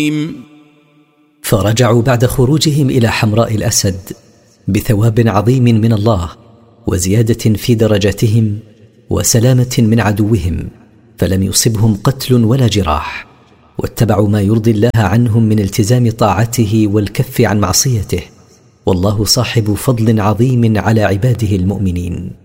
فرجعوا بعد خروجهم إلى حمراء الأسد بثواب عظيم من الله وزيادة في درجاتهم وسلامة من عدوهم، فلم يصبهم قتل ولا جراح، واتبعوا ما يرضي الله عنهم من التزام طاعته والكف عن معصيته، والله صاحب فضل عظيم على عباده المؤمنين.